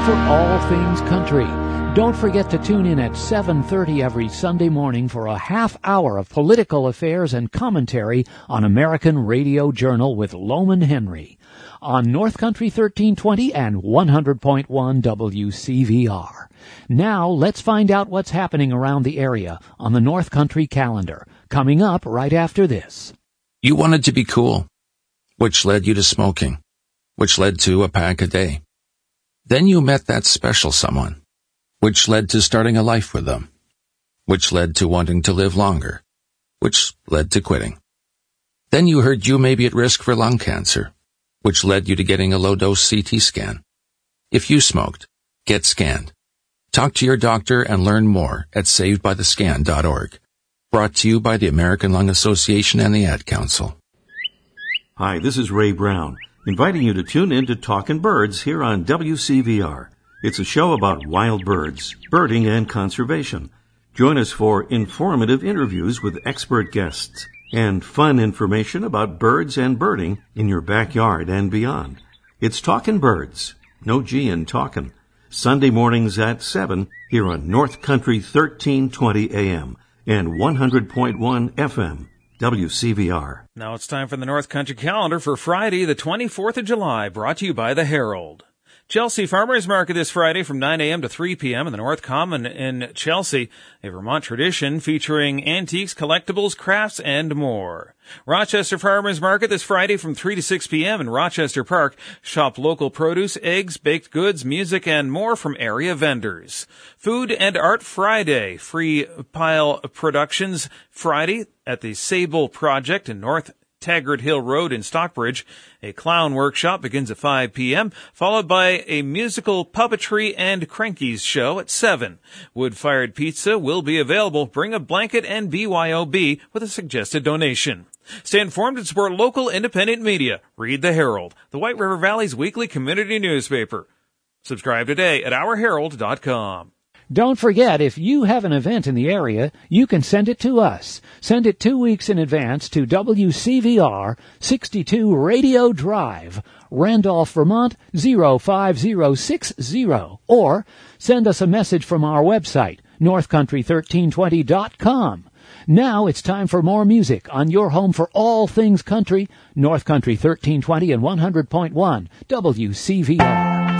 for all things country. Don't forget to tune in at 7:30 every Sunday morning for a half hour of political affairs and commentary on American Radio Journal with Loman Henry on North Country 1320 and 100.1 WCVR. Now let's find out what's happening around the area on the North Country calendar, coming up right after this. You wanted to be cool, which led you to smoking, which led to a pack a day. Then you met that special someone, which led to starting a life with them, which led to wanting to live longer, which led to quitting. Then you heard you may be at risk for lung cancer, which led you to getting a low-dose CT scan. If you smoked, get scanned. Talk to your doctor and learn more at savedbythescan.org. Brought to you by the American Lung Association and the Ad Council. Hi, this is Ray Brown, inviting you to tune in to Talkin' Birds here on WCVR. It's a show about wild birds, birding, and conservation. Join us for informative interviews with expert guests and fun information about birds and birding in your backyard and beyond. It's Talkin' Birds, no G in talkin', Sunday mornings at 7 here on North Country 1320 AM and 100.1 FM, WCVR. Now it's time for the North Country calendar for Friday, the 24th of July, brought to you by the Herald. Chelsea Farmers Market this Friday from 9 a.m. to 3 p.m. in the North Common in Chelsea, a Vermont tradition featuring antiques, collectibles, crafts, and more. Rochester Farmers Market this Friday from 3 to 6 p.m. in Rochester Park. Shop local produce, eggs, baked goods, music, and more from area vendors. Food and Art Friday, Free Pile Productions Friday at the Sable Project in North Taggart Hill Road in Stockbridge. A clown workshop begins at 5 p.m., followed by a musical puppetry and crankies show at 7. Wood-fired pizza will be available. Bring a blanket and BYOB with a suggested donation. Stay informed and support local independent media. Read the Herald, the White River Valley's weekly community newspaper. Subscribe today at ourherald.com. Don't forget, if you have an event in the area, you can send it to us. Send it 2 weeks in advance to WCVR 62 Radio Drive, Randolph, Vermont 05060, or send us a message from our website, northcountry1320.com. Now it's time for more music on your home for all things country, North Country 1320 and 100.1 WCVR.